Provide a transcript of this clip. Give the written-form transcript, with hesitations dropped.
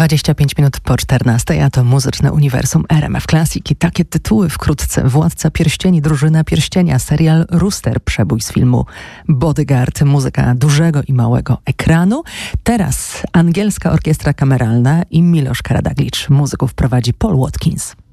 25 minut po 14, a to muzyczne uniwersum RMF Classic i takie tytuły wkrótce. Władca Pierścieni, Drużyna Pierścienia, serial Rooster, przebój z filmu Bodyguard, muzyka dużego i małego ekranu. Teraz angielska orkiestra kameralna i Miloš Karađagić. Muzyków prowadzi Paul Watkins.